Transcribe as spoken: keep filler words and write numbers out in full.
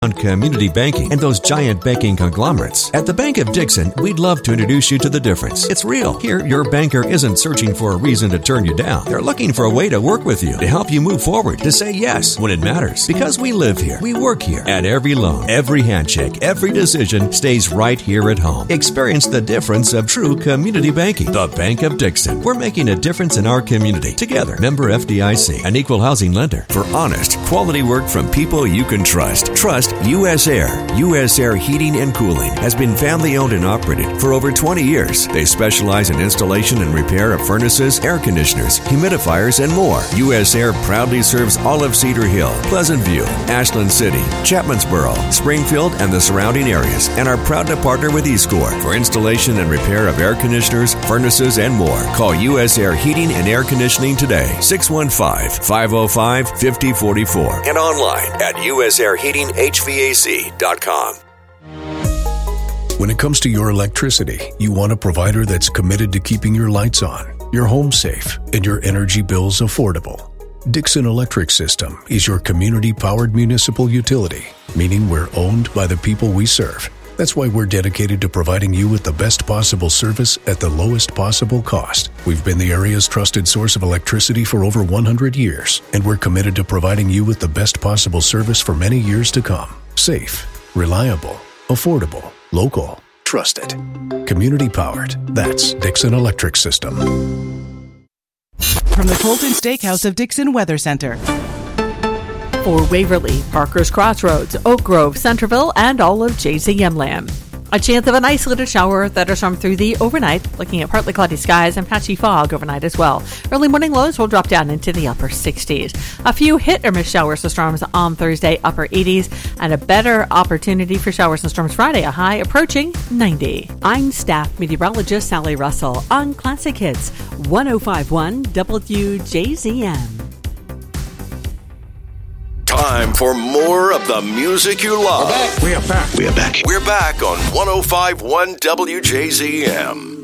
community banking and those giant banking conglomerates. At the Bank of Dixon, we'd love to introduce you to the difference. It's real. Here, your banker isn't searching for a reason to turn you down. They're looking for a way to work with you, to help you move forward, to say yes when it matters. Because we live here, we work here. At every loan, every handshake, every decision stays right here at home. Experience the difference of true community banking. The Bank of Dixon. We're making a difference in our community. Together, member F D I C, an equal housing lender. For honest, quality work from people you can trust. Trust U S Air. U S Air Heating and Cooling has been family owned and operated for over twenty years. They specialize in installation and repair of furnaces, air conditioners, humidifiers, and more. U S Air proudly serves all of Cedar Hill, Pleasant View, Ashland City, Chapmansboro, Springfield, and the surrounding areas, and are proud to partner with eScore for installation and repair of air conditioners, furnaces, and more. Call U S Air Heating and Air Conditioning today, six one five, five oh five, five oh four four, and online at U S Air Heating H V A C dot com. When it comes to your electricity, you want a provider that's committed to keeping your lights on, your home safe, and your energy bills affordable. Dixon Electric System is your community-powered municipal utility, meaning we're owned by the people we serve. That's why we're dedicated to providing you with the best possible service at the lowest possible cost. We've been the area's trusted source of electricity for over one hundred years, and we're committed to providing you with the best possible service for many years to come. Safe, reliable, affordable, local, trusted. Community-powered. That's Dixon Electric System. From the Colton Steakhouse of Dixon Weather Center. For Waverly, Parker's Crossroads, Oak Grove, Centerville, and all of J Z M land. A chance of an isolated shower thunderstorm through the overnight, looking at partly cloudy skies and patchy fog overnight as well. Early morning lows will drop down into the upper sixties. A few hit or miss showers and storms on Thursday, upper eighties, and a better opportunity for showers and storms Friday, a high approaching ninety. I'm staff meteorologist Sally Russell on Classic Hits, one oh five point one W J Z M. Time for more of the music you love. We're back. We are back. We are back. We're back on one oh five point one W J Z M.